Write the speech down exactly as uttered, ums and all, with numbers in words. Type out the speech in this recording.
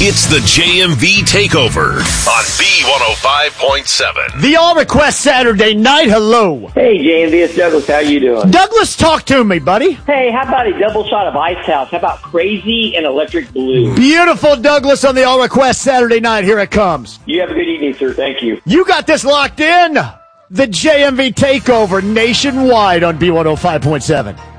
It's the J M V Takeover on B one oh five point seven. The All Request Saturday night. Hello. Hey, J M V, it's Douglas. How you doing? Douglas, talk to me, buddy. Hey, how about a double shot of Ice House? How about Crazy and Electric Blue? Beautiful, Douglas, on the All Request Saturday night. Here it comes. You have a good evening, sir. Thank you. You got this locked in. The J M V Takeover nationwide on B one oh five point seven.